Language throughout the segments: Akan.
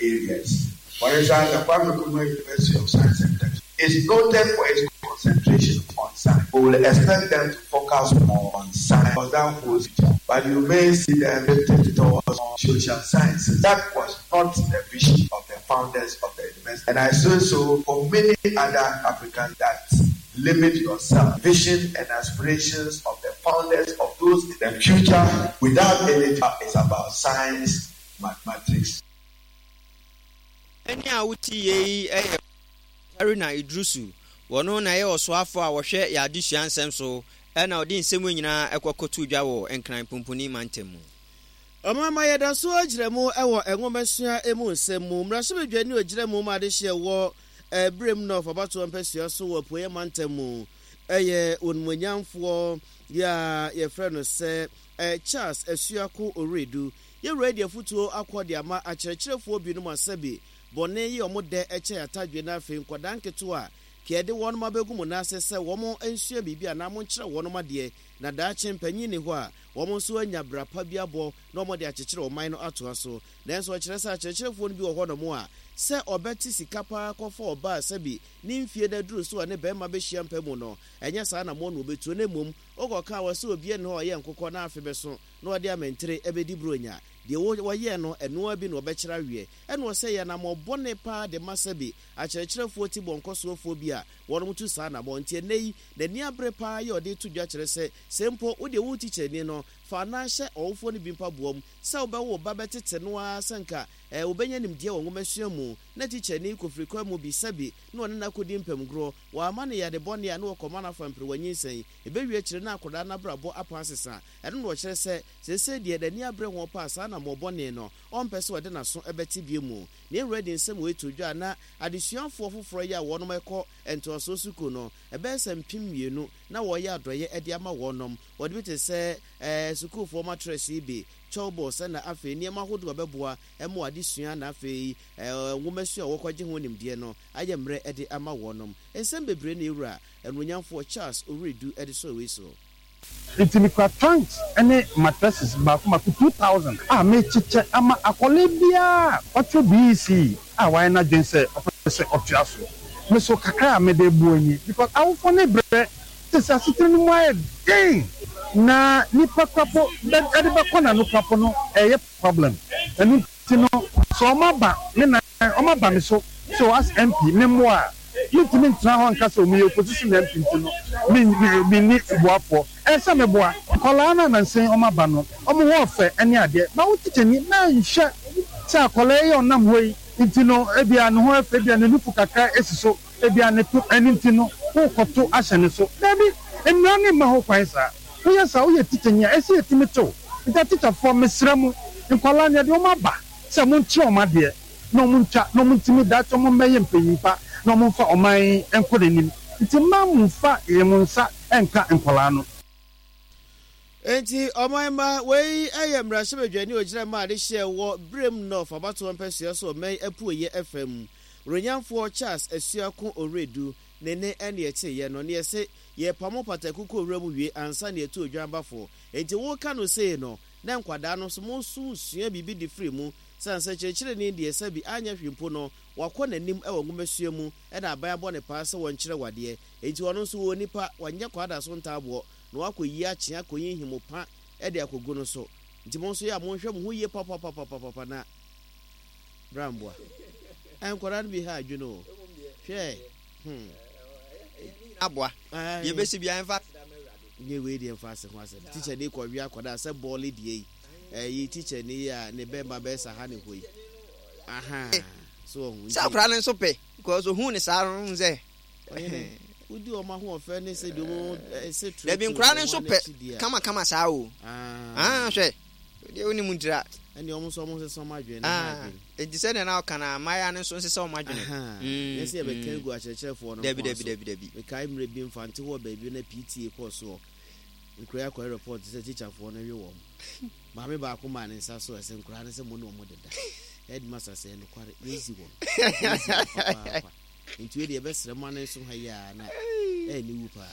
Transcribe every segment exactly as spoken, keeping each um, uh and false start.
areas. For example, the Kwame Nkrumah University of Science and Technology is noted for its concentration on science. We will expect them to focus more on science, because that holds it. But you may see them lifted towards social sciences. That was not the vision of the founders of the university. And I say so for many other Africans, that limit yourself. Vision and aspirations of the founders of those in the future without any doubt is about science, mathematics. Any awuti eh Haruna Idrusu wono na ye osoafo a wo hwe ya adesua nsem so e na odi nsem nyina ekokotu dwa wo enkran pumpuni mantemu Omama yeda so agiremu ewo enwomesua emu nsemu mraso bedwani ogiremu ma adehye wo ebrem no fabato mpesua so wo poye mantemu eye onmonyamfo ya ye freno se eh Charles Esuako Oredu ye radio futuo akodi ama akyerkyerefo bi no masabi bone yi omode eche atadwe na afi nkwadan keto a kede won ma begum na asese wo ensua bibia na mo nkyere won ma de na da chempanyi ne ho a wo nso anya brapa bi abo na omode akyekere o man no ato aso nanso akyere sa akyerkyerefo no bi wo ho no mo a se obeti sikapa kofo oba sabi ni mfie da duru so ne bema be hia mpamu no enya sa na mo no betu na mum ogoka wa se obi ne ho ye nkokọ na afi beso na ode amentre ebedi bronya de wo ye no eno abi no obekira wie eno se ye na mo bone pa de masabi akyerkyerefo ti bonkosoofo bi a wono mutu sa na mo ntie nei na ni abre pa ye ode tu dwa kyere se sempo wo de wo teacher ni no fa na hye owofo ni bimpa boom se wo be wo ba betete no asanka e wo benya nim de wo ngomasua mu na teacher ni kofrikwa mu bi sabi na one na kodi mpam gro wa ama ne ya de bone ya na wo komana fa mpre wanyi sen e be wie kyere na akoda na brabo apasesa eno no kyere se se se de de ni abre ho pa sa na mo bone no on pese wo de na so ebeti bie mu ne ready nsem we to dwa na adesuanfo foforo ya wonom ekọ ento so suku no ebe se mpim mienu na wo ya adoye ede ama wonom wo de bete se eh suku fo matress ibe chobo se na afi ni ma hodo beboa emo adesua na afi eh nwomasi a wokwaje ho nimde no aye mre ede ama wonom ensem bebre na ewura enwonyamfo Charles Oredu ede so we so Itimikwa trunks ene mattresses ba kuma two thousand ah me chiche ama akole bia ocho B C ah why na jense ofese otiaso me so kakra me de buonyi because I will phone bre this asitri no my ding na ni papapo de de ba kona no papo no eh problem enu ti no so ma ba me na o ma ba me so so as M P me mo a you to me try on case o me opposition M P no me me ni boafo e sa me boa kola na na nsen o ma ba no o mo ho fe ene ade na wo tete ni na nhye sa kola ye onam hoi intino ebia no ho efe bia ne nufu kakra esiso ebia ne to enintino wo koto ahye so dabi enra ne ma ho kwan sa wo ya sa wo ye tete nya esi etimito nta tete for mesramu nkola ne de o ma ba se mo nti o ma de no mo nta no mo ntimi da to mo meye mpanyimpa no mo fa o man enkodenim nti ma mo fa ye mo nsa enka nkola no enti omaima we ayemra shebedwani ogira ma de hye wo brem north abato mpese so men apuoye F M ronyamfo Charles Esuako Oredu nene ene eche ye no ne se ye pamo patakuko wramu wie ansa ne etu odwanbafo enti wo ka no sei no na nkwada no so mo su sua bibi di free mu sansa kyekire ne de sabi anya hwimpo no wakọ nanim e wongomasua mu e na aban abo ne pa se won kyere wade enti wono so wo nipa wanye kwada so ntabo na wakoyi akye akoyi himu pa e de akogu no so nti mo so ya mo hwɛ mo hu ye papa papa papa na bramboa en koran bi ha adwuno hwɛ hm aboa ye besi bia enfa nye we de enfa se ho ase teacher dey ko wi akoda se ball die eh yi teacher ni ya ne be ba be sa ha ne hoyi aha so hu sa kra ne so pe because hu ne sa run ze udi o ma hu ofe ne se do mo se true le bi kra ne so pe kama kama sa o ah hwe de oni mu dira ene o mo so mo se so ma dwen na e di se ne na kana maya ne so se so ma dwen mm yes e be kan go achecherefo no debi debi debi debi e kai mre bi mfante wo ba bi na P T A course o nkura kwa report se teacher for na wi wo ma me ba ko ma ne nsa so se nkura ne se mo no mo deda headmaster se no kware easy one nti we de be sere ma ne so ha ya na e ni wu pa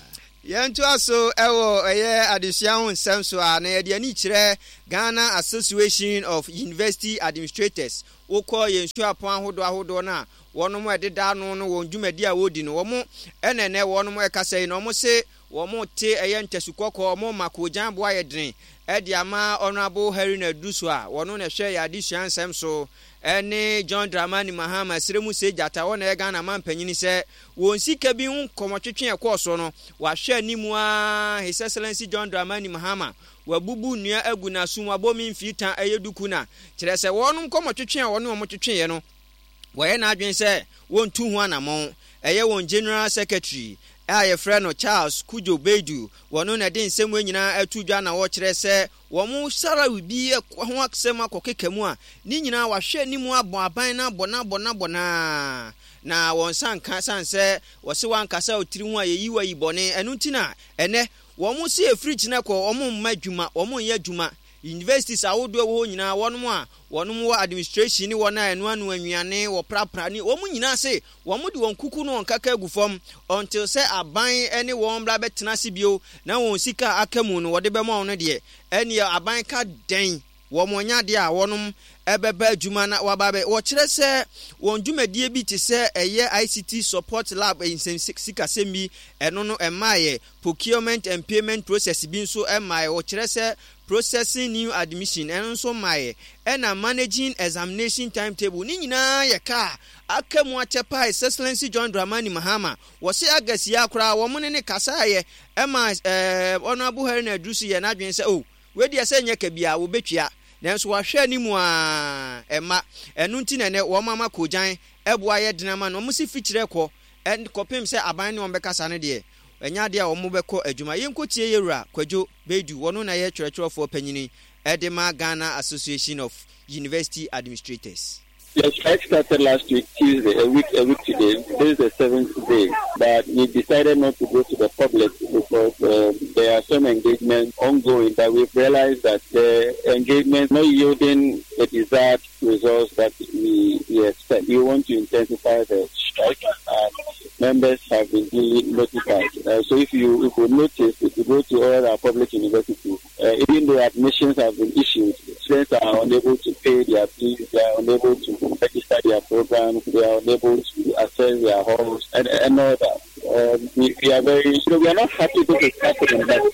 Yanto aso ewo eye adesua ho nsem so a na ye de ani kire Ghana Association of University Administrators wokọ yensu apon ahodo ahodo na wonom ededa no no won dwumadi a wodi no womo enene wonom ekasai no mo se womo te eye ntesukọkọ mo makojan bo ayedren edi ama honorable Harry Naduso a wono na hwe ya adesua nsem so ene John Dramani Mahama siremu se jata wona e Ghana mampanyini se won sika bi hu komotwetwe ekoso no wa hwe animu a His Excellency John Dramani Mahama wabubu nua agu na sum abomi mfita eyeduku na kire se wonum komotwetwe a wono omotwetwe ye no woye na adwen se won tu hu anamon eye won General Secretary aye friend Charles Kujo Bedu wono na den nsem nyina atudwa na wo kire se wo mu sara bi ho aksem akokekemu a ni nyina wa hwe ni mu abon aban na bona bona bona na won sanka sanse wo se wankasa otiri hu a yeyi wa yibone enu ntina ene wo mu se efrich na ko wo mu madwuma wo mu ye adwuma universities awodo wo nyina wonum a wonum wo administration ni wona enu anu anwiane wo prapra ni wo mu nyina se wo mu de won kuku no nkaka agufom until say aban ene won bla betena sibio na won sika akamu no wode be ma no de ene aban ka den wo mo nya de a wonum ebebe adwuma na wababe wo kire se won dwumadie bi te se eye I C T support lab in sika sembi eno no emaye procurement and payment process bi nso emaye wo kire se processing new admission eno nso maye ena managing examination timetable ni nyina ye ka akamu achepa His Excellency John Dramani Mahama wo se agasi akora wo mun ne kasa ye ema eh honorable Harry Naduso ye na adwen se oh we de se nya ka bia wo betwia nanso wa hwe ni mu a ema enu nti nene wo mama kojan eboa ye denama no musi fikire ko en kopim se aban ne on bekasa ne de enya de a wo mobekọ adwuma yenkotie yewura Kwadwo Bedu wono na ye kyerɛkyerɛfo panyini Edema Ghana Association of University Administrators. Yes, I started last week, Tuesday, a week, a week today. This is the seventh day, but we decided not to go to the public because uh, there are some engagements ongoing that we've realized that the engagement not yielding the desired results that we, we expect. We want to intensify the strike, and members have been duly notified. Uh, so if you if you notice, if you go to all our public universities, uh, even though admissions have been issued, students are unable to pay their fees, they are unable to register their programs, they are unable to access their halls, and, and all that. Um, we, we are very, you know, we are not happy this is happening, but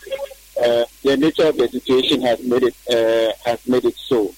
uh, the nature of the situation has made it uh, has made it so.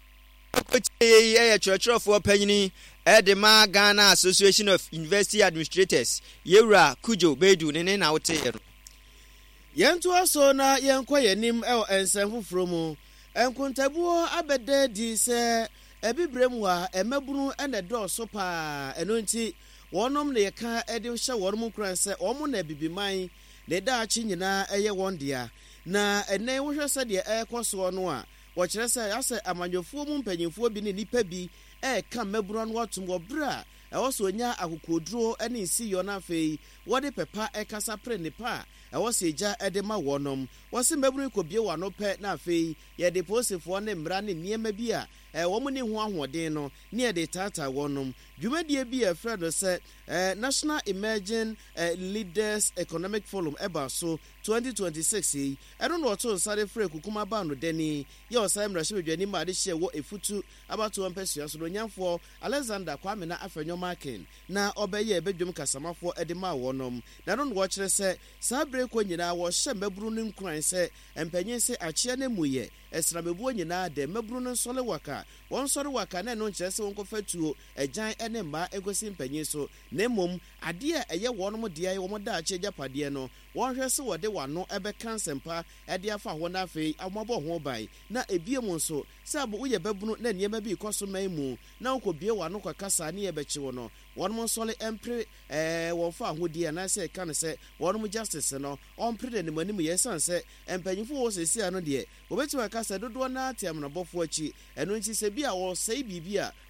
Edema Ghana Association of University Administrators Yewura Kujo Bedu nene na wote yero yentu aso na yenkwa yenim e ensem fufuro mu enkuntabuo abede di se ebibrem wa emabunu ene do so pa eno nti wonom ne yeka ede hye wonom kran se omo na bibiman ne daachi nyina eye wondia na ene wo hwe se de ekoso no a wo kire se ase amanyofuo mu mpanyimfuo bi ne nipa bi e ka maburu no watum wo bra e wo so nya akokoduro ene nsi yo na afei wo de pepa e kasa pre ne pa e wo se eja e de ma wonom wo se maburu ko bie wa no pe na afei ye de posefo ne mra ne niema bi a e wo mu ne hu ahoden no ne de tata wonom dwumadie bi e fredo se eh, National Emerging eh, Leaders Economic Forum eba so twenty twenty-six yi I don't know what to sare free kukuma ba no deni ye osai mrahye bedwani ma de hye wo efutu abato mpesua so nyamfo Alexander Kwame na afenyo marking na obeye ebedwum kasamafo ede ma wonom na no wo kire se sabre ko nyina wo hye maburu ne nkran se empanyin se achie na muye esra mebuo nyina de maburu ne sole waka won sore waka na no kire se won ko fatuo ejan ene mba egosi mpanyin so na mom ade a eye wonom de aye wo da ache japade no won hwe se wode wano ebe kansempa ede afa ho na afei amabo ho bai na ebiem nso se abo uye babunu na niema bi ikoso man mu na ukobie wano kwa kasa ne ebechi wo no wonom sole empre eh won fa hodie na se kan se wonom justice no on pre ne manim yesan se empanyifo wo sesi ano de obetu kasa dodo na atiam na bofo achi eno nti se bia wo sei bibia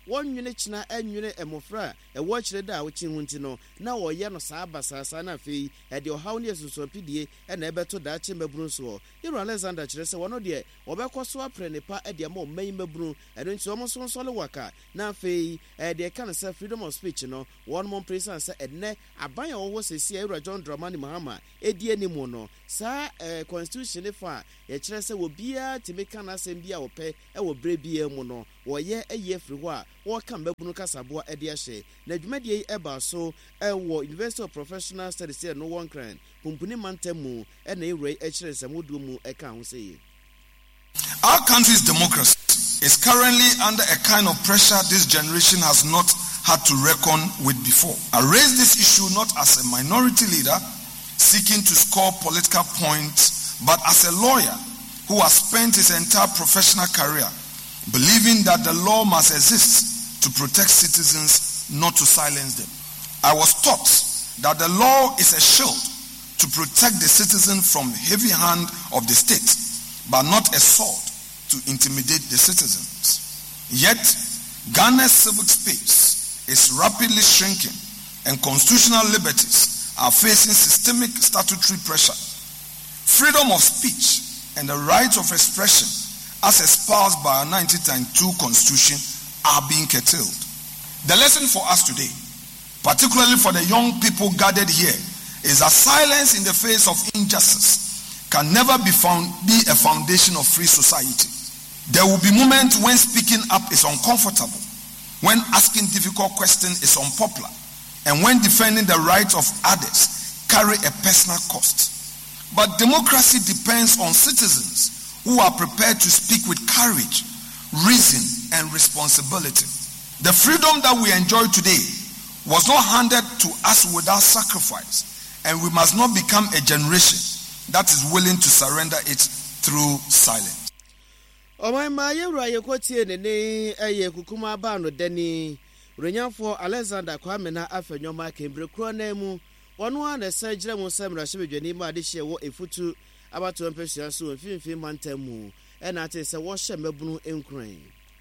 wɔn nwene kyina ɛnwene ɛmɔfra ɛwɔ kyerɛ da a wɔkyi ho nti no na wɔyɛ no saa basaasa na afei ɛde ɔhaw ne ɛsusɔpidie ɛna ɛbɛto daakye mbɛbunu so Yero Alexander kyerɛ sɛ wɔno deɛ wɔbɛkɔ so aprɛ nipa ɛde ama ɔman mbɛbunu ɛno nti wɔn so nsɔle waka na afei ɛde ɛka no sɛ freedom of speech no wɔn mo mpɛsan sɛ ɛnɛ aban a wɔwɔ sɛsi Yero John Dramani Mahama ɛdi anim no saa ɛɛ constitution fa yɛkyerɛ sɛ obiara timi ka na asɛm bi a wɔpɛ ɛwɔ brɛ bi mu no wɔyɛ ɛyɛ firi hɔ a wɔka mbɛbunu kasaboa ɛde ahyɛ na dwumadie yi ɛba so ɛwɔ University of Professional Studies here no one crime pumpuni mantamu ɛna ɛwura ɛkyerɛ sɛ modu mu ɛka ho sɛ our country's democracy is currently under a kind of pressure this generation has not had to reckon with before. I raise this issue not as a minority leader seeking to score political points, but as a lawyer who has spent his entire professional career believing that the law must exist to protect citizens, not to silence them. I was taught that the law is a shield to protect the citizen from the heavy hand of the state, but not a sword to intimidate the citizens. Yet, Ghana's civic space is rapidly shrinking and constitutional liberties are facing systemic statutory pressure. Freedom of speech and the right of expression as espoused by our nineteen ninety-two Constitution are being curtailed. The lesson for us today, particularly for the young people gathered here, is that silence in the face of injustice can never be found be a foundation of free society. There will be moments when speaking up is uncomfortable, when asking difficult questions is unpopular, and when defending the rights of others carry a personal cost. But democracy depends on citizens who are prepared to speak with courage, reason, and responsibility. The freedom that we enjoy today was not handed to us without sacrifice, and we must not become a generation that is willing to surrender it through silence. Omaima Yewura yekotie nene eye kukuma ba no dani Renyafo Alexander Kwame na afanyoma kembre kro na mu wono a na sagire mu samra shebedwani ma de hye wo efutu abato mpesua so mfimfim mantamu ena ate se wo hye mabunu enkran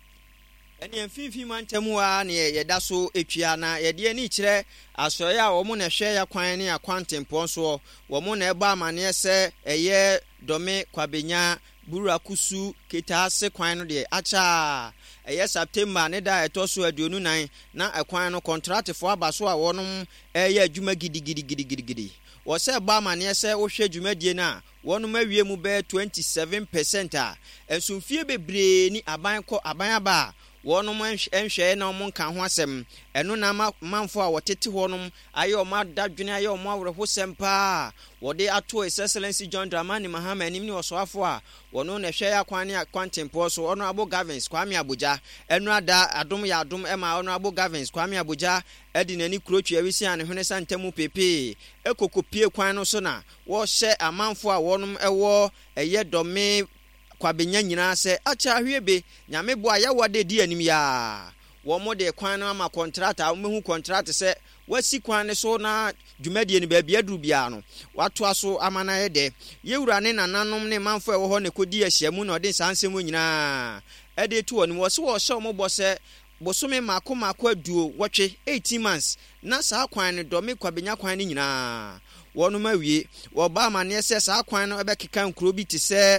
ene mfimfim mantamu a na yeda so etwia na yede ani kire asoye a wo mu na hwe ya kwan ne akwantempo so wo mu na eba amane se eye dome kwabenya burakusu ketase kwan no de acha eye September ne da etoso aduonu nan na ekwan no contract fo abaso a wonom eye adwuma gidigidigidigidi wo se ba mane se wo hwe dwumadie na wonom awie mu be twenty-seven percent a ensumfie bebre ni aban ko aban aba wonom enhwe na omo nka ho asem eno na manfo a wotete honom aye o ma dadwene aye o ma awreho sempa wode ato His Excellency John Dramani Mahama anim ni osoafo a wono na hwe ya kwan ne akwantempo so ono abo Gavins Kwame Abuja eno ada adom ya adom ema ono abo Gavins Kwame Abuja edi nani kurotwe awisi ane hwene santamu pepe ekokopie kwan no so na wo hye amanfo a wonom ewo eye dome kwabenya nyina se acha hwebe nyame bo aya wade di anim ya wo mo de kwan na ma contract a mehu contract se wasi kwan ne so na dwumadie ne baabia duru bia no wato aso amana ye de Yewura ne nananom ne manfo ewo ho ne kodi ahyiamu na ode sansem nyina ede tu oni wo se wo hye mo bo se bosome mako mako aduo wotwe eighteen months na saa kwan ne dome kwabenya kwan ne nyina wono mawie wo ba amane se saa kwan no ebekeka nkuro bi te se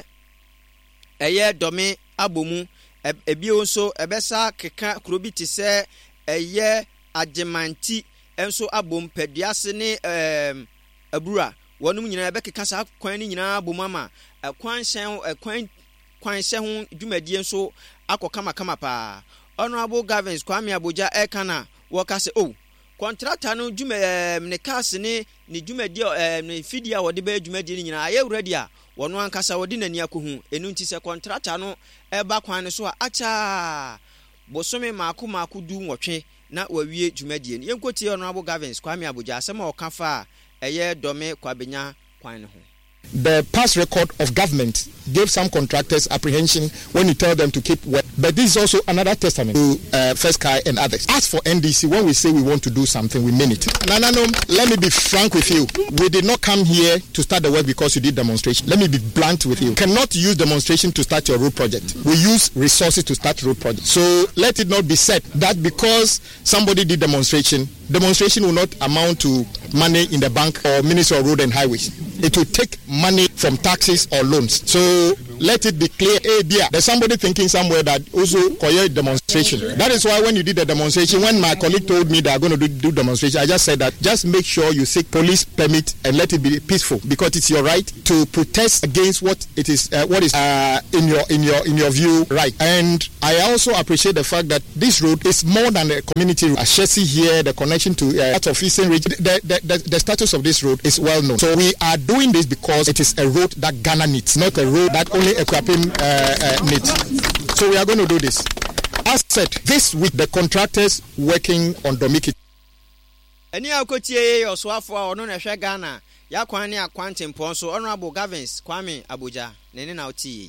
eye dome abomu ebie nso ebesa keka krobi ti se eye agemanti enso abom pediase ne em abura wonum nyina ebekeka sa kwan ni nyina abomu ama ekwan hyen ekwan kwan hye ho dwumadie nso akokama kama pa Honorable Gavins Kwame Abuja ekana woka se oh contractor no dwuma em ne case ne ne dwumadie em ne fidia wode ba dwumadie nyina aye ready a wono ankasa wodi nani akohu enu nti se contractor no eba kwan so a acha bosome maako maako du nwotwe na wawie dwumadie ne yenkoti Honorable Gavins Kwame Abuja asema okafa eye dome kwabenya kwan ne ho. The past record of government gave some contractors apprehension when you tell them to keep work. But this is also another testament to uh, First Kai and others. As for N D C, when we say we want to do something, we mean it. Nananom, let me be frank with you. We did not come here to start the work because you did demonstration. Let me be blunt with you. You cannot use demonstration to start your road project. We use resources to start road project. So let it not be said that because somebody did demonstration, demonstration will not amount to money in the bank or Ministry of Road and Highways. It will take money from taxes or loans. So let it be clear. Hey, dear, there's somebody thinking somewhere that also choir demonstration. That is why when you did the demonstration, when my colleague told me they're going to do, do demonstration, I just said that just make sure you seek police permit and let it be peaceful, because it's your right to protest against what it is, uh, what is uh, in your in your in your view right. And I also appreciate the fact that this road is more than a community road. Ashesi here, the connection to uh, part of Eastern region, the, the, the, the status of this road is well known. So we are doing this because it is a road that Ghana needs, not a road that only Ekwapim uh, uh, needs. So we are going to do this. As said, this week the contractors working on Domiki. Any akotie oswafo a ono na hwe Ghana ya kwan ne akwante mpon so Honorable Gavins Kwame Abuja nene na oti.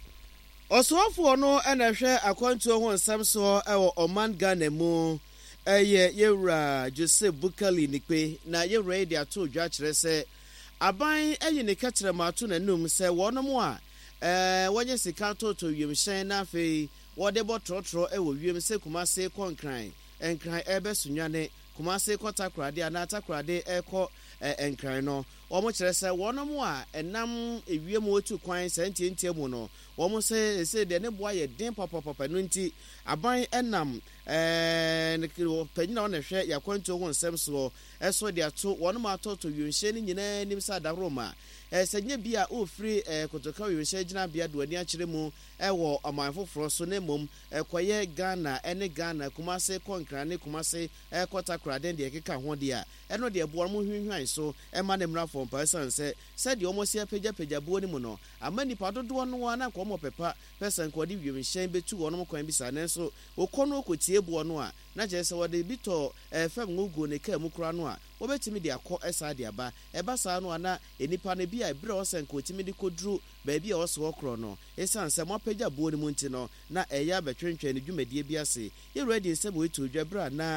Oswafo no na hwe akwantu ho nsam so e wo Oman Ghana mu eye yewra Joseph Bukali nikpe na yewra dia to dwa kire se aban eye ne katere mato na num se wono mo a eh wonye sika toto wiemhyen na afei wode botrotro e wo wiem se Kumase konkran enkran ebe sunwane Kumase kotakrade ana takrade eko enkran no omo kire se wono mo a enam ewiem otu kwan santientie mu no omo se se de ne boa ye den papapapa no nti aban enam eh ne panyina ona hwe yakwanto ho nsem so eso de ato wono ma toto wienhye ni nyina nim sa da Roma eh sanye bia ofri eh kotoka wienhye gina bia do ani akire mu ewo amanfoforo so ne mom ekoye Ghana ene Ghana Kumase konkran ne Kumase ekotakrade de keka ho de a eno de boa mo hwehwan so ema ne mra for person se se de omo sia pagya pagya bo ni mu no amani padodo no na ko mo pepa person ko de wienhye betu wono mo kwan bisa ne so okono okotie bo no a na je se wode bito fm ngugo ne ka mu kura no a wobetimi de akọ esa de aba eba sa no ana enipa ne bia ebre osen ko timi de koduru ba bia oso okro no esan se mo pagya bo ni mu nti no na eya betwentwe ne dwumadie bia se ye ready se bo etu dwabra na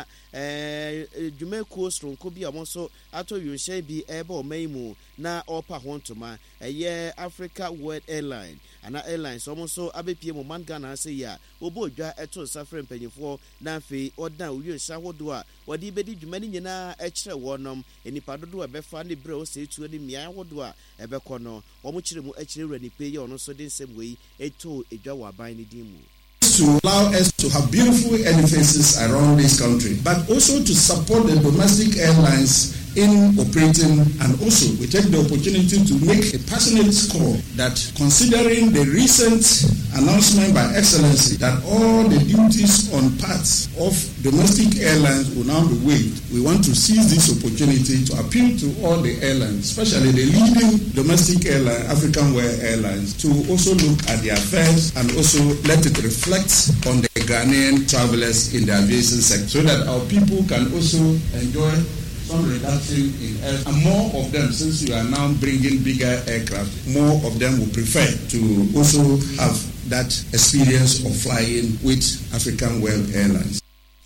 eh dwumaku stronko bia mo so ato wienhye bi eba o maimu na opa ho ntoma eye Africa World Airline ana airlines omo so abepie mo man Ghana se ya obo odwa eto safre mpanyifo na afi odan wienhye hodo a wodi bedi dwumani nyina e kire wonom enipa dodo e befa ne bre o se etu ni mia hodo a ebekọ no omo kire mu akire wura ni pe ye ono so de nsem wei eto edwa wa ban ni dimu to allow us to have beautiful edifices around this country, but also to support the domestic airlines in operating, and also we take the opportunity to make a passionate call that considering the recent announcement by Excellency that all the duties on parts of domestic airlines will now be waived, we want to seize this opportunity to appeal to all the airlines, especially the leading domestic airline, African World Airlines, to also look at their fares and also let it reflect on the Ghanaian travelers in the aviation sector so that our people can also enjoy some reduction in air, and more of them, since you are now bringing bigger aircraft, more of them will prefer to also have that experience of flying with African World Airlines.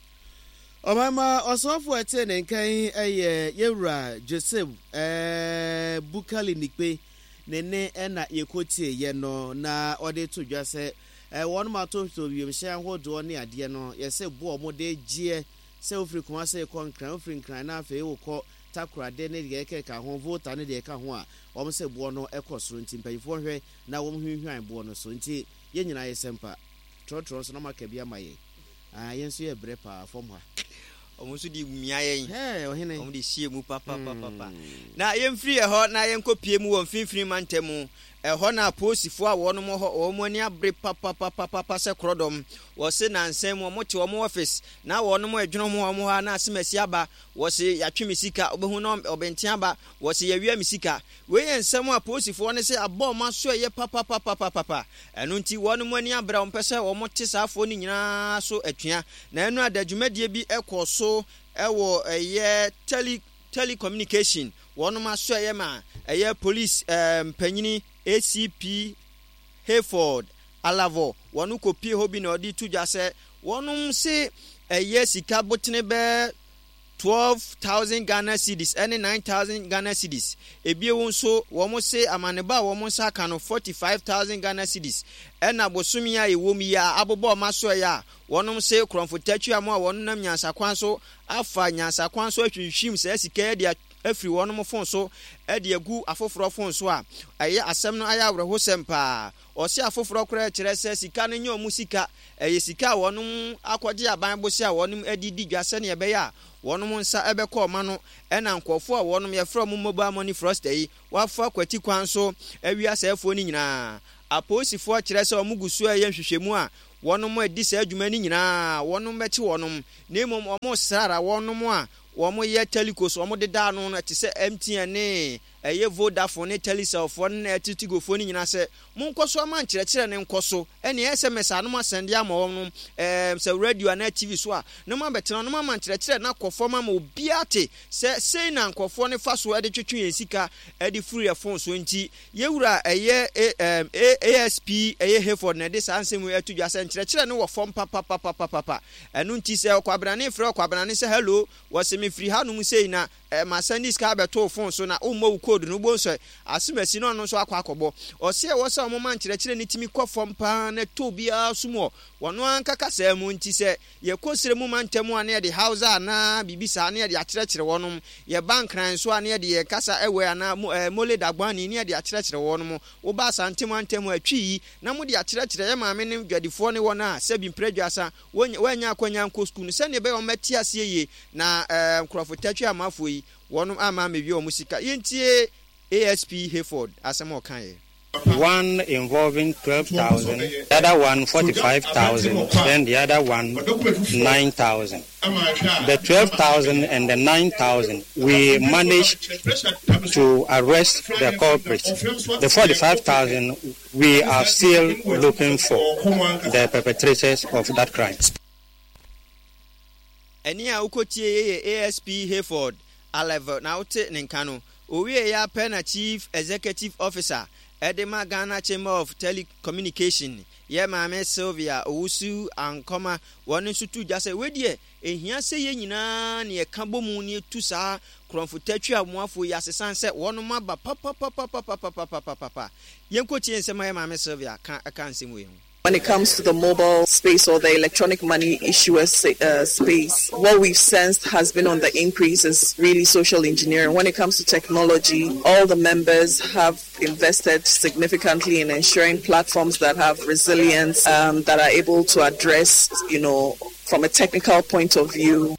Omama osofo etene nkan eye yewura Joseph eh Bukali nikpe nene ena yekotie ye no na ode to dwa se eh won ma to to wiemhye ahodo ne ade no yese bo omode gie se ofri Kumase konkran ofri nkran na afa ewoko takrade ne de ke ka ho vota ne de ka ho a om se bo no ekosoro nti mpanyifo hwe na wom hwehwan bo no so nti ye nyina yesempa trotro so na makabia maye ah yenso ye bre pa fom ha omusu di mia yen eh ohene omu di hie mu papa papa na yemfiri e ho na yenkopie mu won finfini mantemu e ho na posifo a wono mo ho o mo ani abre papa papa papa se krodom wo se na nsem mo te o mo office na wono mo adweno mo mo ha na asemasi aba wo se yatwe misika obehu no obentia aba wo se yawia misika we ensem a posifo ne se abo ma so ye papa papa papa enu nti wono mo ani abre o mpese wo mo te saafo ni nyina so atua na enu adadwumadie bi ekoso ewo eye tele telecommunication wono ma so ye ma eye police um panyini A C P Hayford alavo wɔn kopie hɔ bi na ɔde tu dwa sɛ wɔn se ɛyɛ sika botene bɛ twelve thousand Ghana cedis ɛne nine thousand Ghana cedis ebie wɔn so wɔn se amaneba wɔn nsa ka no forty-five thousand Ghana cedis ɛna bosomi a ɛwɔ mu ya abobɔ ɔma so ya wɔn se krɔmfotatwi amu a wɔn nam nyansakwan so afa nyansakwan so atwinhwim sɛ sika yɛ de afiri wɔn mo fon so ɛde agu afoforo fon so a ɛyɛ asɛm no ayɛ awerɛho sɛm paa ɔse afoforo kora kyerɛ sɛ sika no nyɛ ɔmo sika ɛyɛ sika a wɔn akɔgye aban bosi a wɔn adidi dwa sɛ ne ɛbɛyɛ a wɔn nsa ɛbɛkɔ ɔma no ɛna nkɔfo a wɔn yɛfrɛ mo mobile money fraudster yi wafa kwati kwan so awia sɛfoɔ no nyinaa aposifoɔ kyerɛ sɛ ɔmo gusu ɛyɛ nhwehwɛmu a wɔn mo adi sɛ adwuma no nyinaa wɔn bɛkye wɔn na mmom ɔmo srara wɔn mo a wɔn yɛ telecos wɔn deda no no te sɛ M T N ne ɛyɛ Vodafone ne Telecel fo ne Tigo fo ne nyina sɛ monkɔ so ama nkyerɛkyerɛ ne nkɔ so ɛne S M S anoma sɛnde ama wɔn no ɛm sɛ radio na T V so a no ma bɛtena no ma nkyerɛkyerɛ na kɔfo ma ma obi ate sɛ sei na nkɔfo ne fa so ɛde twetwe yɛn sika ɛde furu yɛ phone so nti yɛwura ɛyɛ ɛm A S P ɛyɛ Hayford na de saa nsɛm ɛto dwa sɛ nkyerɛkyerɛ ne wɔ fam papa papa papa ɛno nti sɛ kwabrane frɛ kwabrane sɛ hello wɔsɛ me free hanum sei na ma sendis ka beto phone so na umma code no bo so asimasi no no so akwa akɔbɔ ɔse wɔ sɛ ɔmo man kyerɛkyerɛ ne timi kɔ fam pa na to bia sumo wɔno anka kasa mu nti sɛ ye kosire mu mantemu ane de house na bibisa ne de akyerɛkyerɛ wɔnom ye bank ran so ane de ye kasa ewe ana mole dagbani ne de akyerɛkyerɛ wɔnom wo ba santemu antemu atwi na mu de akyerɛkyerɛ ye maame ne dwadifo ne wɔna sɛ bi mpredwasa wanya akwanya nko school sɛ ne be o mati ase ye na nkrofo tatwi amafo yi wɔnom ama me wi o musika yentie A S P Hayford asɛm o kan ye one involving twelve thousand, the other one forty-five thousand, then the other one nine thousand. The twelve thousand and the nine thousand, we managed to arrest the culprits. The forty-five thousand, we are still looking for the perpetrators of that crime. Eni a ukotie A S P Hayford Alive na wote ne nka no owie ya pena chief executive officer Edema Ghana Chamber of Telecommunication ye maame Sylvia Owusu ankoma wonu sutu jase wedie ehia se ye nyina ne ka bomu ne tu saa kromfotatwi amoafo ya sesan se wonu maba papa papa papa papa papa yenkotie nsema ye maame Sylvia kan kan nsemu ye. When it comes to the mobile space or the electronic money issuer uh, space, what we've sensed has been on the increase is really social engineering. When it comes to technology, all the members have invested significantly in ensuring platforms that have resilience, um, that are able to address, you know, from a technical point of view.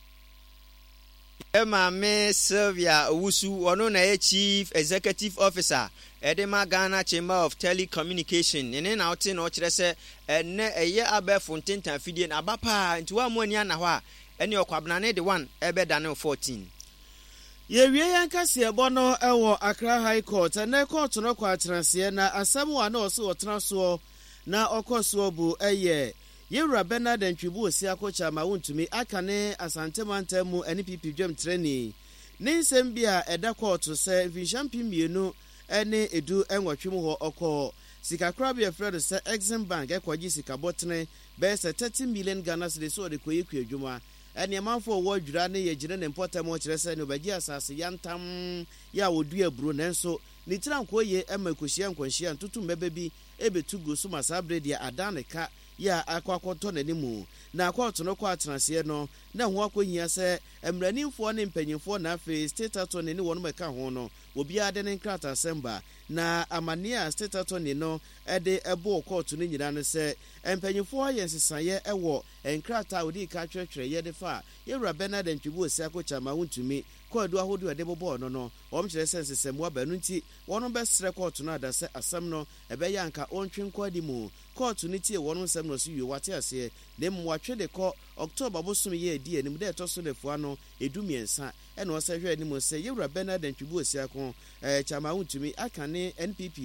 Mame Sylvia Owusu ono na chief executive officer Edema Ghana Chamber of Telecommunication ene na ote na o kire se ene eye abefo ntentan fidie na abapa nti wa mo ani ana ho a ene okwabnane de one ebe dane fourteen. Ye wie yankase ebo no ewo Accra High Court na court no kwa transe na asem wa na o se otena so na okoso bu eye Yewura Bernard Ntwibu osi akocha ma wontumi akane asantemantemu N P P dwem training ne nsem bia eda court se vision mienu ene edu enwotwem ho okọ sikakra bia Fred se Exim Bank ekwaji sikabotene be se thirty million Ghana cedis so de koyi kwadwuma ene amanfo wo adwura ne ye gire ne importam o kire se ne obagi asase yantam ya wodu aburo nenso ni tirankoye emakohia nkwanhia ntutu mbebe bi ebetugo so masabre dia adaneka ya akwakoto nanimu na akwato no kwa transe no na ho akohia se emranimfo ne mpanyimfo na afi state attorney ne wono meka ho no obi ade ne nkrata semba na amania state attorney no ede ebo court no nyira no se empanyimfo ayensesaye ewo enkrata odi ka twetwere ye de fa Yewura Bernard Ntwibu osi akocha ma wontumi kwadu ahodu ade bobo no no om kire sense semu abanu nti wono besre court no adase asam no ebe ya nka ontwe kwadi mu court no tie wono nsem no so yiwate ase na mu watwe de ko October bosom ye edi enim de etoso lefu ano edumiensa e na osehwe enim se Yewura Bernard Ntwibu osi akon eh chama wontumi akane N P P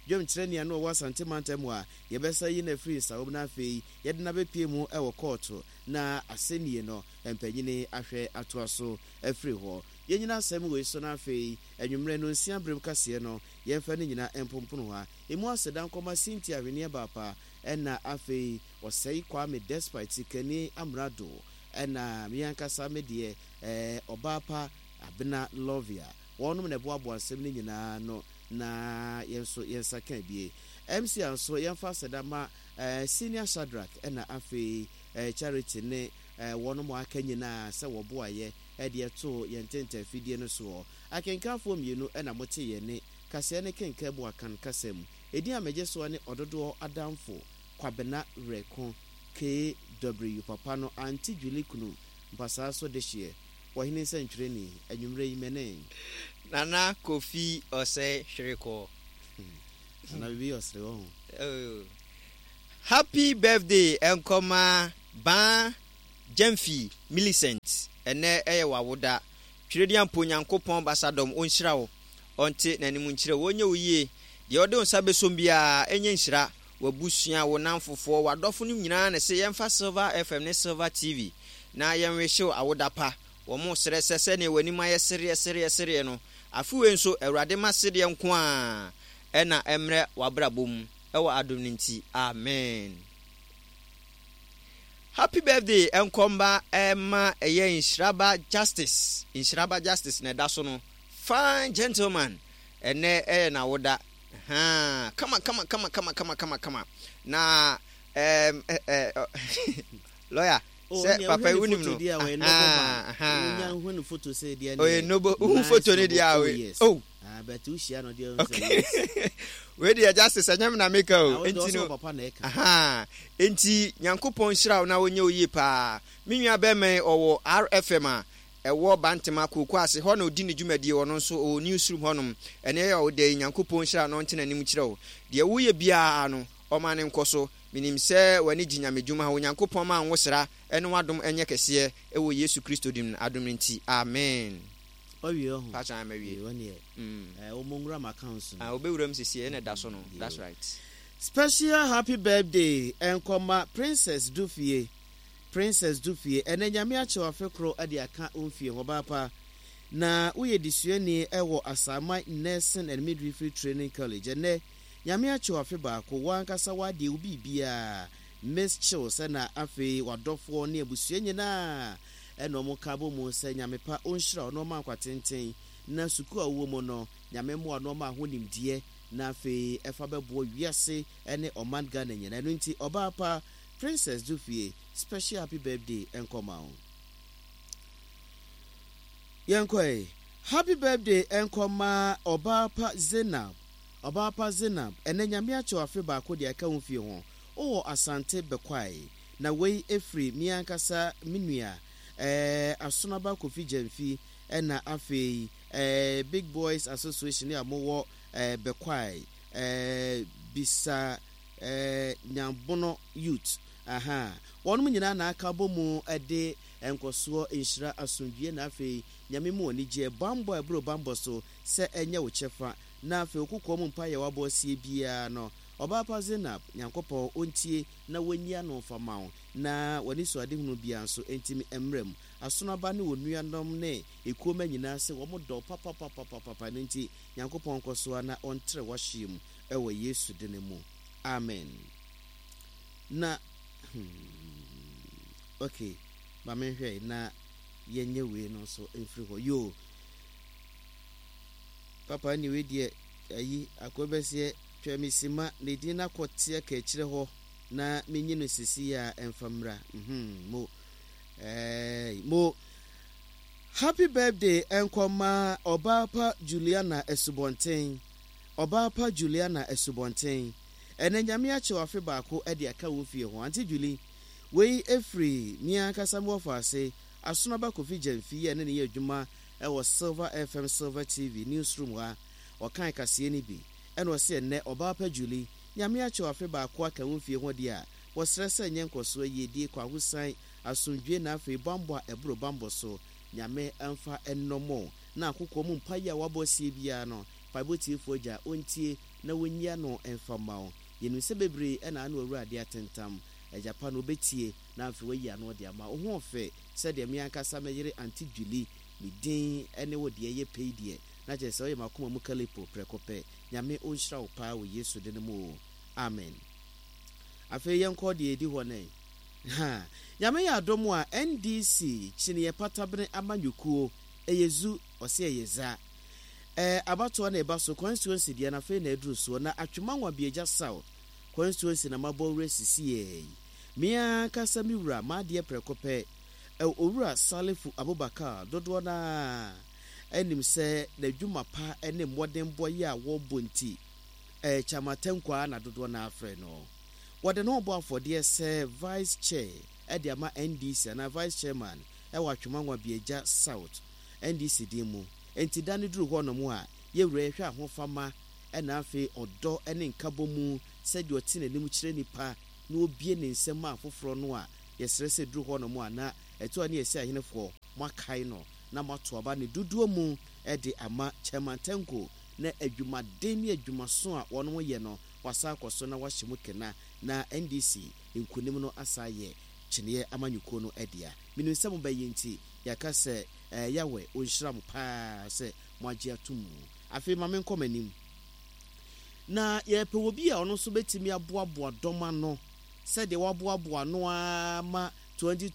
dwom kyerɛ no wɔ asante mantam a yɛbɛsa yi na free sa wom na afei yɛde na bɛpie mu ɛwɔ kɔɔto na asɛnnie no mpanyini ahwɛ atoa so afiri hɔ yɛnyina asɛm wei so na afei anwummerɛ no nsia berem kaseɛ no yɛmfa no nyina mpompono hɔ a ɛmu asɛda nkɔma Cynthia Ahweneɛ Baapa ɛna afei ɔsɛe Kwame Despite Sikani Amrado ɛna miankasa me deɛ eh, Ɔbaapa Abena Lovia wɔnom na ɛboaboa asɛm no nyinaa no na yɛnso yɛnsa ka bie M C anso yɛmfa asɛda ma eh, Senior Shadrack ɛna afei eh, Charity ne eh, wɔnom aka nyinaa sɛ wɔboayɛ ɛdeɛ to yɛntenta fidie no so akenkanfoɔ mmienu ɛna mote yɛ ne kaseɛ ne kenka mu akan kasa mu ɛdin a megye soa ne ɔdodoɔ adamfo Kwabena Reko K W Papa no anti Julie Kunu mpasa so de hye wɔhene sɛntwerɛ ni anwummerɛ yi mene Nana Kofi Ose Hwereko ana bibi ɔsere wɔ ho oh. Happy birthday enkoma ba Jemfi Millicent ene eye wawoda twiredi ampo Nyankopɔn basadom onhyira wo onte nanim nkyire wonye woyie de ode onsa besom bia enye nhyira wabusua wo namfofo wadofo no nyina na se yemfa Silver F M ne Silver T V na yemwehyew awoda pa wo mo sere sese ne wani ma yesere sere sere no afuwe nso awurade masede nko a ena emre wabrabom ewa adom nti amen. Happy birthday enkomba Emma eye Inshiraba Justice Inshiraba Justice na daso no fine gentleman ene eye na woda ha kama kama kama kama kama kama kama na em eh, eh, lawyer oh, se papa unim no ah ah nya photo say dia oh ye nobo hu photo ne dia we oh ah but u share no dia okay we dia Justice anyam na make o enti no aha enti Nyankopɔn hyira na wonye oyi pa menwa be men owo R F M a ewo bantema kokko ase ho na odi ne dwumadi wo no nso o newsroom honom ene ya o de Nyankopɔn hyira no ntena nim kyerɛ wo de woye bia no o ma ne nkoso minim sɛ wani ginyamedwuma ha Nyankopɔn ma nwosra ene wadom enye kese ewo Yesu Kristo dim adom nti amen. Owie ho pacha amawie woni mm eh o mongra ma council ah obewuram sisi ene da so no that's right. Special happy birthday enkoma Princess Dufie Princess Dufie ene nyame ache wafekro ade aka onfie Ɔbaapa na uye disuani ewo Asama Nursing and Midwifery Training College ene nyame ache wafe baako wankasa wade ubi bia Miss Chills na afi wadofo ne abusua nyina eno mo kabo mo se nyame pa onhyira ono ma kwatenten na suku awo mo no nyame mo ano ma honimdie na afi efa bebo wiase ene oman Ghana nyina no nti Ɔbaapa Princess Dufie special happy birthday enkoma o yankoi happy birthday enkoma Ɔbaapa Zainab Ɔbaapa Zainab ene nyame ache wafe baako de aka honfie ho o asante bekwai na wei efri miankasa minua eh Asonaba Kofi Jemfi ena afei eh Big Boys Association ya mowo eh bekwai eh bisa eh Nyambono Youth aha wonu nyina na aka bomu ede enkoso enhyira asomdwie na afei nyame mu oni je bambo ebro bambo so se enye wo chefa na afei okukọ mu mpa ye wabo sie bia no Ɔbaapa Zainab Nyankopɔn ontie na wanyia no fama na wani so ade hunu bia nso entimi emrem Asonaba ne wonuanom ne ekoma nyina se wo modɔ papa papa papa nti Nyankopɔn koso na ontre wahiem ewo Yesu de ne mu amen na hmm, okay ba menhwɛ na yenye we no so emfiri hɔ yo papa ni we die ayi akobesie twamisima ne din na kote ka kire ho na menyi no sisi ya emfamra mhm mo eh mo happy birthday enkoma Ɔbaapa Juliana Esubonten Ɔbaapa Juliana Esubonten ene nyame ache wafe baako ade aka wo fie ho anti Julie wei efri mia kasa mo faase Asonaba Kofi Jemfi ene ne adwuma e wo Silver F M Silver T V newsroom wa wakan kase ni bi eno se ne Ɔbaapa Julie nyame ache wafe baako aka wo fie ho de a wo srese nyenkoso yedie kwa husan asomdwe na afi bambo a ebro bambo so nyame amfa ennomo na akokɔ mu mpaye a wabosie bia no pabotiefo gya ontie na wonya no emfama wo yenu se bebre na anu awurade atentam ejapa no betie na afi wayi ano de ama wo ho fe se de me ankasa meyere anti Julie mi din ene wo de ye pay de na je se o ye makoma mu kalepo prekope nyame onhira wo pa wo Yesu de mu amen afi yenko de edi ho ne ha nyame ya adomu a N D C chine ye patabene amanyukuo eyezu ose eyeza eh abato na eba so constituency dia na fe na eduru so na atwemanwa bieja south constituency na mabo resisi ye mia kasa miwura ma de prekope owura Salifu Abubakar dodo na enim se na dwuma pa ene modern boy a wo bonti eh chamatankwa na dodo na afre no wode no bo afode se vice chair e de ama N D C na vice chairman e wa atwemanwa bieja south N D C dimu enti dane duru ho no mu a yewure hwe ahofama e na afi odo ene nkabomu se de oti na nim kire nipa na obie ne nsem afoforo no a yesere se duru ho no mu ana eto ani esi ahenefo makai no na mato aba ne duduo mu e de ama chairman Tanko na adwuma den ne adwuma so a wono mo ye no wasa akoso na wahye mu kena na N D C nkunim no asaye chineye amanyuko no edia minu nsem bayenti yakase eh, yawe onhira mu pa se moagye atumu afi ma men komanim na ye pe obi a ono so betimi aboaboa doma no se de waboaboa no ama twenty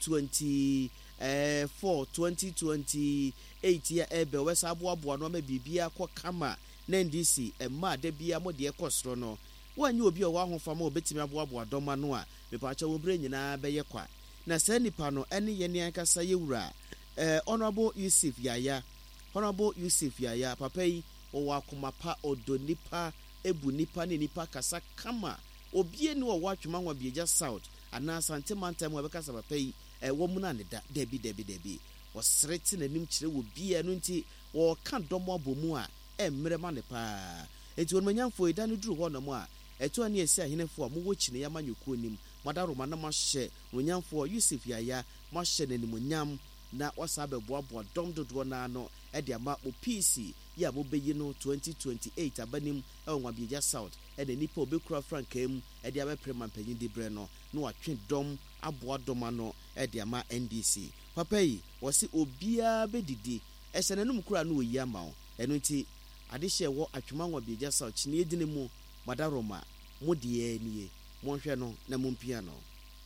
twenty-four twenty twenty-eight ya ebe wesa aboaboa no ma bibia kwa kama na N D C emma de bia mo de ekosoro no wanyi obi o wa hofama obetimi aboaboa doma no a mepacha wobre nyina beye kwa na se nipa no ene ye ne ankasa yewura eh honorable Yusuf Yaya honorable Yusuf Yaya papa yi o wa komapa odo nipa ebu nipa ne nipa kasa kama obie ni o wa atwemanwa bieja south ana asante mantam we bekasa papa yi eh wo mu na ne da debi debi debi wo srete na nim kire wo bia no nti wo ka domo abomu a emre ma ne pa enti won manyamfo ida no duru ho no mu a eto ani esi ahenefo a mo wo chine ya manyuko nim madaroma na mahye wonyamfo Yusuf Yaya mahye na nimonyam na wasabe boaboa dom dodo na no e de ama mo P C ya mo beyi no twenty twenty-eight abanim e wonwa bieja south e de nipa obekura frankam e de aba prema panyin di bre no no watwe dom aboa dom ano e de ama N D C papa yi wose obia bedidi e se nanum kura no oyi ama o eno nti ade hye wo atwemanwa bieja south chine edine mu madaroma modie nie monhwe no na mompia no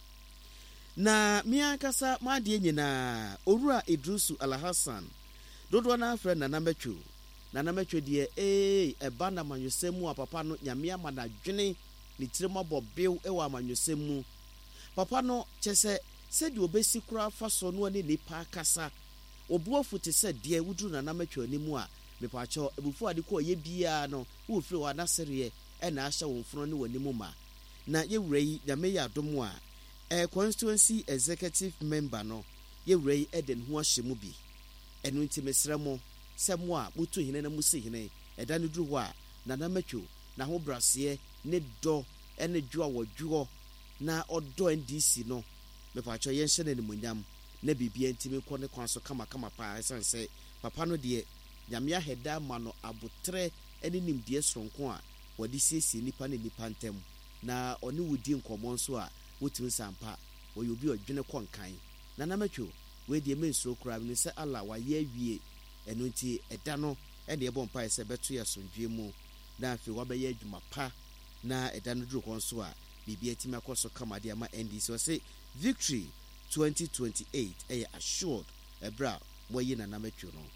na miankasa maade nyina Owura Idrusu Alhassan dodo na afre na nametwo na nametwo de eh eba na manyosemu papa no nyame ama na dwene ni tirema bobew e wa manyosemu papa no chese se de obesi kura faso no ani nipa kasa obuofu te se de wuduru na nametwo animu a mepacho ebufu ade ko ye bia no wo firi wa nasere e na ahya wonfuro ne wanimu ma na yewure yi nyame ya domo a eh constituency executive member no yewure yi eden ho ahyemu bi enu nti mesremo semo a mutu hene na musi hene eda ne duru ho a na na matwo na ho brase ne do ene dwo a wodwo na odo N D C no mepacho yen hye ne munyam na bibia ntimi kɔ ne kwan so kama kama pa esanse papa no de nyame aheda ma no abotre ene nimdie soronko a wadi siesie nipa ne nipa ntem na oni wudi nkomo nso a wotun sampa oyo bi odwene konkan na na matwo we de mensro kura bi se Allah wa ye awie eno nti eda no ene ebo mpa ese beto ya sondwe mu na afi wa be ye adwuma pa na eda no duru kon so a bibia timi akoso kama de ama N D C o se victory twenty twenty-eight eh assured ebra moyi na na matwo no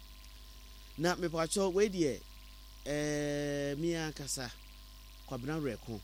na me pacho we de eh mia kasa kwabena reko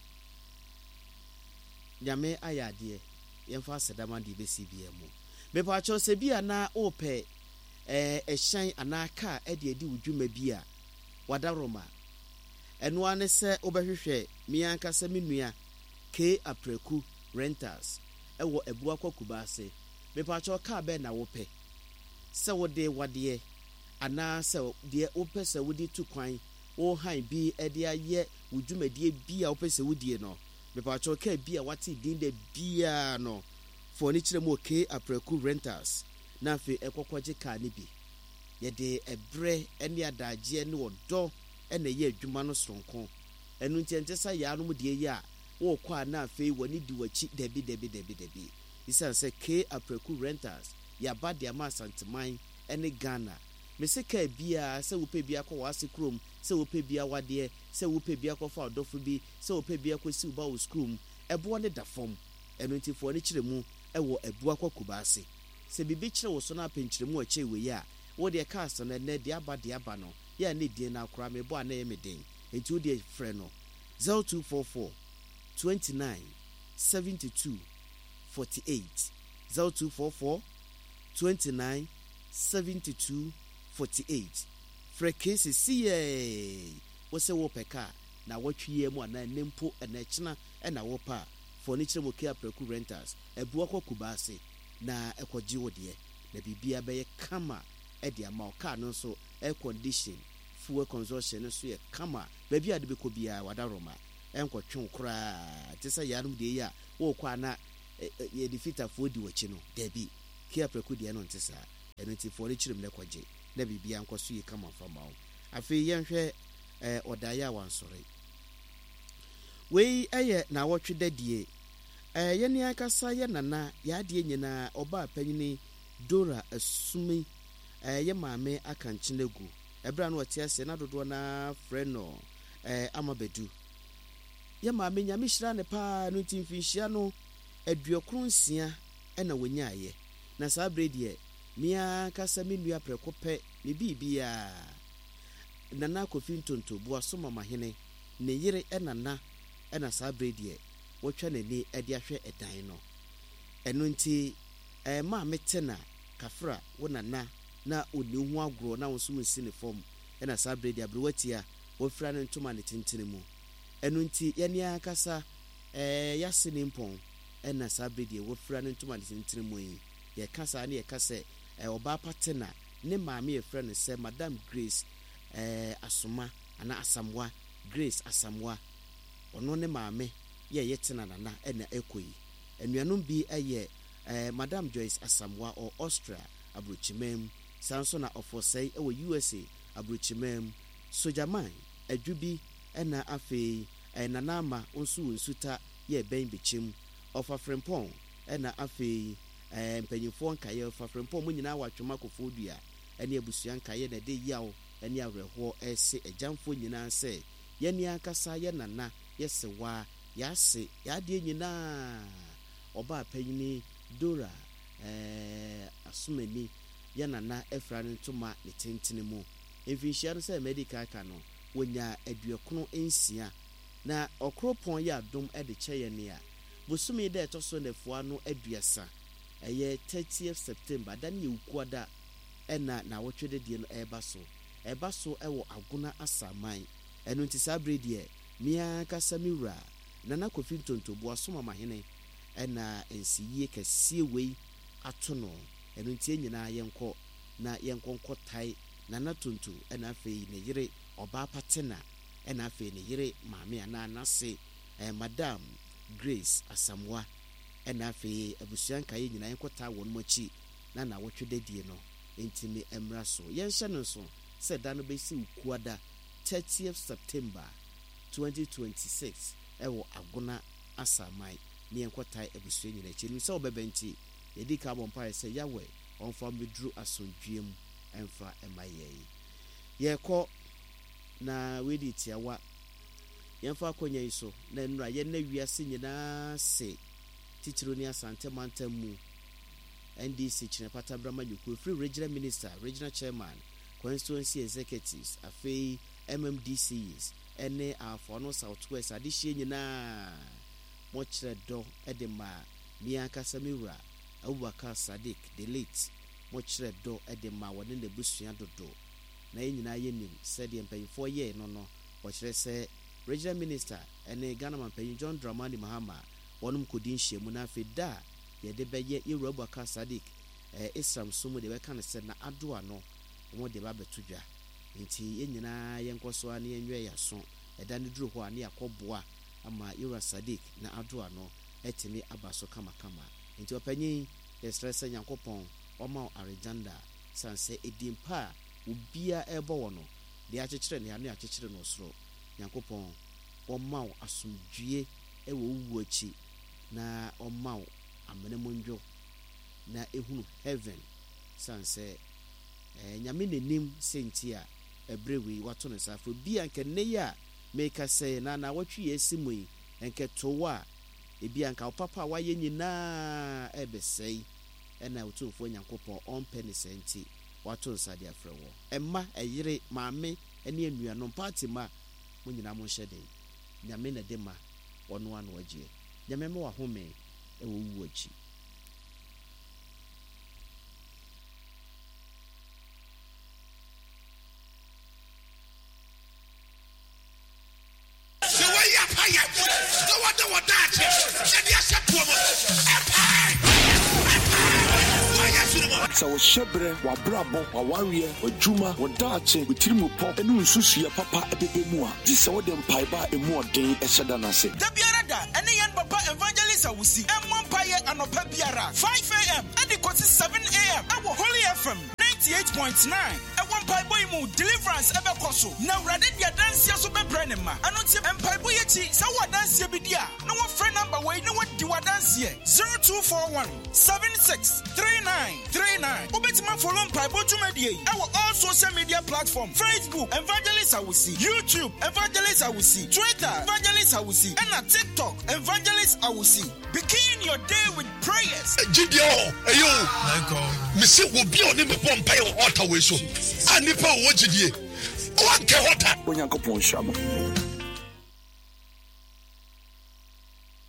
nyame ayade yemfa sedama di besi bia mu me pacho se bia na ope eh ehyan anaka e de edi wudwuma bia wadaroma eno ane se obehwehwe mia kasa menua K Apreku Rentals ewo ebua kwakuba ase me pacho ka be na wope se wode wade ana se de ope se wodi tukwan o han bi e de aye wudwumadie bia ope se wodie no me pacho ka bia wati din de bia no for ni kire mo K Apreku Rentals na fe ekokwaje ka ni bi ye de ebre ene adaje ne odo ene ye adwuma no soronko ɛno nti ɛnte sɛ yaa no mu deɛ yi a wɔkɔ a na afei wɔne di wɔkyi dabi dabi dabi dabi isan sɛ K Apreku Rentals yaba de ama Asanteman ɛne Ghana mese ka bia sɛ wopɛ bia kɔ wase krom sɛ wopɛ bia wadeɛ sɛ wopɛ bia kɔ fa ɔdɔfo bi sɛ wopɛ bia kɔ si ba wo skrum ɛboa ne da fam ɛno nti fo ne kyerɛ mu ɛwɔ ɛboa kɔ Kubase sɛ bibi kyerɛ wo so na apɛnkyerɛ mu ɔkyɛ wei a wo de cast na ne de aba de aba no ya ne die na akora me bo ana ye me den enti wo de frɛ no zero two four four twenty-nine seventy-two forty-eight zero two four four twenty-nine seventy-two forty-eight frɛ case sie wo se wo peka na wotwie mu ana nempo ana kyena na wo pa for ni kyerɛ mo K Apreku Rentals ebuo kɔ Kubase na ekɔgye wo de na bibia bɛyɛ kama e de ama ɔka no so air condition fuel consumption no so yɛ kama baabi a de bɛkɔ bia wadaroma enkɔtwe kora te sɛ yanom de yi a wo kɔ ana ye defeater fo di wɔkyi no dabi K Apreku de no nte saa ɛno nti for ni kyerɛ mo lekɔgye na bibia nkɔ so yɛ kama fa ma wo afei yɛnhwɛ eh ɔdaeɛ a wansɔre wei ɛyɛ na wɔtwe dadie eh yɛne akasa yɛ nana yɛadeɛ nyinaa ɔba panyini Dora Asumi eh yɛ maame aka nkyenegu ɛbra no ɔte ase na dodoɔ na frɛ no eh Amabedu yɛ maame nyame hyira ne pa no timfinhyia no aduokron nsia ɛna wɔnyaayɛ na saa bredie mia kasa me nua prɛko pɛ me bibia nana Kofi Ntonto boaso mama hene ne yere ɛnana ɛna saa bredie wɔtwa n'ani ɛde ahwɛ ɛdan no ɛno nti eh ma metena kafra wo nana na oni hu agro na wo so nsi ne fom ɛna saa bredie abrewati a wɔfira ne ntoma ne tentene mu ɛno nti yɛne akasa eh yase ne mpɔn ɛna saa bredie wɔfira ne ntoma ne tentene mu yi yɛ kasa ne yɛ kasa eh oba patena ne maame yɛ frɛ ne sɛ Madam Grace eh Asoma ana Asamwa Grace Asamwa ono ne maame ye yetena nana ena ekoyi enuanom bi eye eh Madam Joyce Asamwa o Austria abrochimem sanso na ofosei ewo U S A abrochimem sojaman adwubi ena afei eh, nanama onsu nsuta ye ben bichim ofa frempon ena afei eh mpanyimfo nkaye ofa frempon mu nyina watwoma kofodua ene abusua nkaye na de yawo ene awerɛho ese agyamfo nyina sɛ yɛne akasa yɛ nana yɛsewa yɛase yɛade nyina ɔba panyini Dora eh Asumani yɛ nana efra ne ntoma ne tentene mu mfinhyia no sɛ medical ka no wonya aduokono nsia na okropon yɛ adom ɛde kyɛyɛ ne a bosumi da ɛtɔso nefoa no aduasa ɛyɛ thirtieth September dan yɛ ukuada ɛna na wotwede die no ɛba so ɛba so ɛwɔ Agona Asaman ɛno nti saa bredie mia kasamiwura nana Kofi Ntonto boaso mama hene ɛna ensiye kɛsie wei ato no ɛno nti nyinaa yɛnkɔ na yɛnkɔnkɔ tai nana Tonto ɛna afei ne yere ɔba patena ɛna afei ne yere maame ana nase eh, Madam Grace Asamwa ɛna afei abusua nkaye nyinaa yɛnkɔ tai wɔn mochi na na wotwede die no ntimi emra so yɛnhyɛ no so sɛ da no bɛsi ukuada thirtieth September twenty twenty-six ɛwɔ Agona Asaman ne yɛnkɔtae abusua nyina kyerɛ sɛ wɔbɛbɛnti yɛdi ka bɔmpa sɛ yawe ɔmfa meduru asomdwiem ɛmfa ɛma yɛyi yɛkɔ na wedi tiawa yɛmfa akɔnya yi so na nnura yɛna wiase nyinaa se titiro ne asante mantam mu N D C Chine Pata Brahma Yuku free regional minister, regional chairman, constituency executives, afei M M D Cs, ene afono Southwest adihye nyina mo kyerɛ dɔ edema Mia Kasamiwura Abubakar Sadiq the late mo kyerɛ dɔ edema wone ne busua dodo na nyina yenim sɛ de mpanyifo ye no no wo kyerɛ sɛ regional minister ene Ghana Mampanyin John Dramani Mahama wonum kodin hyemu na afei da yɛde bɛyɛ Yewura Abubakar Sadiq eh Islam sumu de bɛka ne sɛ na adoa no mo de ba betudwa nti yenyina yɛnkɔso ani yenwe yaso ɛda ne duro hɔ ani akɔboa ama Yewura Sadiq na adoa no etimi abaso kama kama nti opanyin yɛsrɛ sɛ Nyankopɔn ɔma arejanda sanse edimpa obia ɛbɔ wɔ no de akyekyere ne anu akyekyere no soro Nyankopɔn ɔma wo asomdwie ɛwɔ wuwu akyi na ɔma wo amene monjo na ehunu heaven sanse eh nyame nenim senti a ebrewe wato ne safo bi anka ne ya make say na na watwi esimu yi enke towa ebi anka papa waye nyina ebesei ena otumfo nyankopon onpe ne senti wato nsade afrewo emma eyire maame ene anuanom party ma mo nyina mo hyede nyame na de ma wono ano agye nyame me wa home ewo wuwu achi So shebre wa brabo wa warrior wa juma wa dache with trimupo enu nsusu ya papa ebebe mu a dise wo dem paiba emu odin e sheda na se da biara da ene yan papa evangelist awusi emmon paye anopa biara five a m and the seven a m awo Holy F M ninety-eight point nine ewon paibo imu deliverance ebe koso na urade dia dance so be brand ma anontie empaibo yechi sa wa dance bi dia na wo free number we na wo di wa dance ye zero two four one seven six three nine three nine ubetima follow paibo jumedie ewo all social media platform Facebook Evangelist Awusi, YouTube Evangelist Awusi, Twitter Evangelist Awusi, and TikTok Evangelist Awusi. Begin your day with prayers. Gidio, ayo, me say wo bi oni me pon pay water we so. Anipa wo gidie. O anke water. Onyankopon shama.